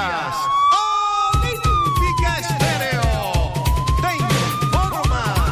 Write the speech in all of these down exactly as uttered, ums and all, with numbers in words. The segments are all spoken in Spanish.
Olímpica Estéreo te informa.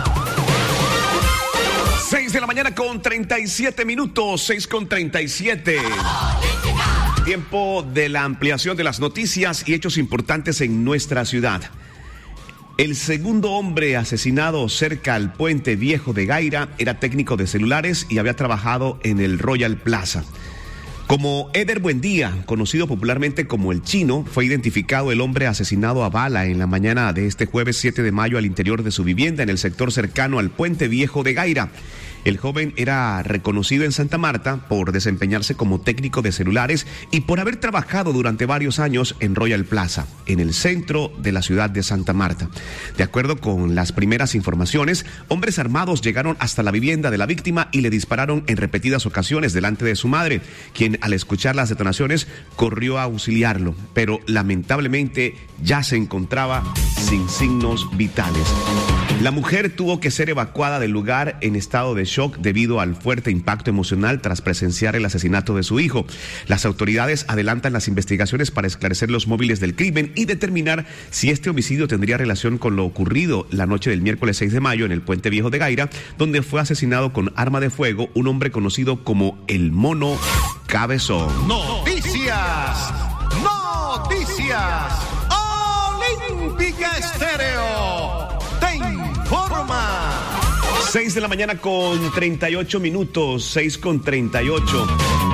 seis de la mañana con treinta y siete minutos, seis con treinta y siete. Tiempo de la ampliación de las noticias y hechos importantes en nuestra ciudad. El segundo hombre asesinado cerca al Puente Viejo de Gaira era técnico de celulares y había trabajado en el Royal Plaza. Como Eder Buendía, conocido popularmente como El Chino, fue identificado el hombre asesinado a bala en la mañana de este jueves siete de mayo al interior de su vivienda en el sector cercano al Puente Viejo de Gaira. El joven era reconocido en Santa Marta por desempeñarse como técnico de celulares y por haber trabajado durante varios años en Royal Plaza, en el centro de la ciudad de Santa Marta. De acuerdo con las primeras informaciones, hombres armados llegaron hasta la vivienda de la víctima y le dispararon en repetidas ocasiones delante de su madre, quien al escuchar las detonaciones corrió a auxiliarlo, pero lamentablemente ya se encontraba sin signos vitales. La mujer tuvo que ser evacuada del lugar en estado de shock debido al fuerte impacto emocional tras presenciar el asesinato de su hijo. Las autoridades adelantan las investigaciones para esclarecer los móviles del crimen y determinar si este homicidio tendría relación con lo ocurrido la noche del miércoles seis de mayo en el Puente Viejo de Gaira, donde fue asesinado con arma de fuego un hombre conocido como el Mono Cabezón. Noticias, noticias. Olímpica Estéreo te informa. seis de la mañana con treinta y ocho minutos, seis con treinta y ocho.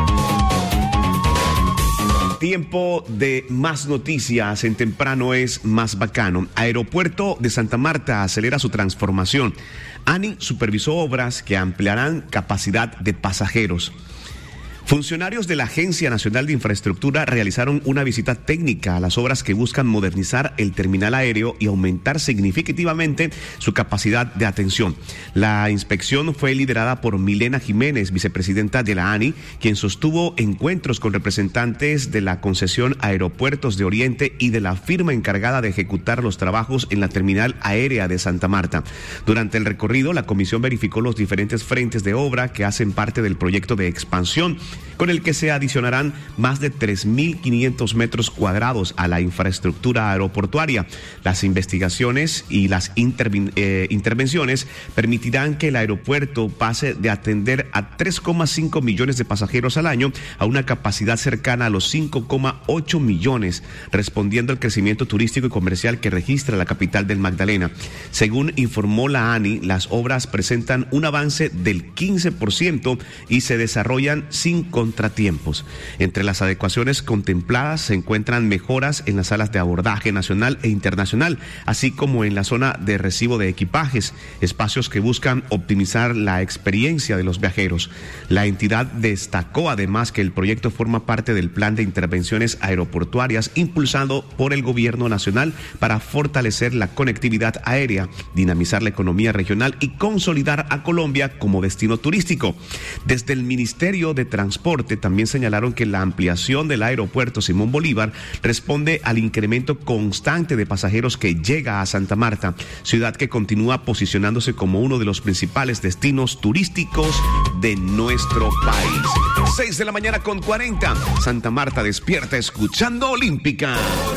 Tiempo de más noticias en Temprano es Más Bacano. Aeropuerto de Santa Marta acelera su transformación. ANI supervisó obras que ampliarán capacidad de pasajeros. Funcionarios de la Agencia Nacional de Infraestructura realizaron una visita técnica a las obras que buscan modernizar el terminal aéreo y aumentar significativamente su capacidad de atención. La inspección fue liderada por Milena Jiménez, vicepresidenta de la ANI, quien sostuvo encuentros con representantes de la concesión Aeropuertos de Oriente y de la firma encargada de ejecutar los trabajos en la terminal aérea de Santa Marta. Durante el recorrido, la comisión verificó los diferentes frentes de obra que hacen parte del proyecto de expansión, con el que se adicionarán más de tres mil quinientos metros cuadrados a la infraestructura aeroportuaria. Las investigaciones y las interven- eh, intervenciones permitirán que el aeropuerto pase de atender a tres coma cinco millones de pasajeros al año a una capacidad cercana a los cinco coma ocho millones, respondiendo al crecimiento turístico y comercial que registra la capital del Magdalena. Según informó la ANI, las obras presentan un avance del quince por ciento y se desarrollan sin contratiempos. Entre las adecuaciones contempladas se encuentran mejoras en las salas de abordaje nacional e internacional, así como en la zona de recibo de equipajes, espacios que buscan optimizar la experiencia de los viajeros. La entidad destacó además que el proyecto forma parte del plan de intervenciones aeroportuarias impulsado por el gobierno nacional para fortalecer la conectividad aérea, dinamizar la economía regional y consolidar a Colombia como destino turístico. Desde el Ministerio de Transporte también señalaron que la ampliación del aeropuerto Simón Bolívar responde al incremento constante de pasajeros que llega a Santa Marta, ciudad que continúa posicionándose como uno de los principales destinos turísticos de nuestro país. seis de la mañana con cuarenta. Santa Marta despierta escuchando Olímpica.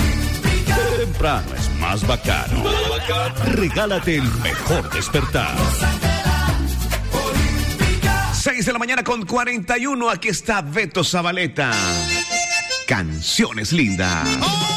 Temprano es más bacano. Regálate el mejor despertar. seis de la mañana con cuarenta y uno, aquí está Beto Zabaleta. Canciones lindas.